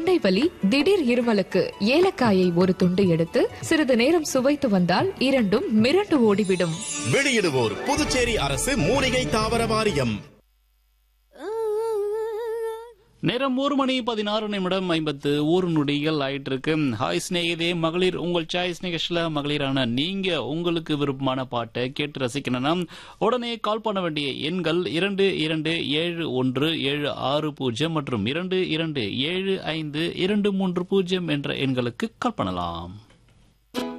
தொண்டை வலி, திடீர் இருமலுக்கு ஏலக்காயை ஒரு துண்டு எடுத்து சிறிது நேரம் சுவைத்து வந்தால் இரண்டும் மிரண்டு ஓடிவிடும். வெளியிடுவோர் புதுச்சேரி அரசு மூலிகை தாவர வாரியம். நேரம் 1:16 ஆயிட்டு இருக்கு. ஹாய் ஸ்நேகிதே, மகளிர் உங்கள் சாய்ஸ் நிகழ்ச்சியில மகளிரான நீங்க உங்களுக்கு விருப்பமான பாட்டை கேட்டு ரசிக்கணும்னா உடனே கால் பண்ண வேண்டிய எண்கள் 227176 மற்றும் 227523 என்ற எண்களுக்கு கால் பண்ணலாம்.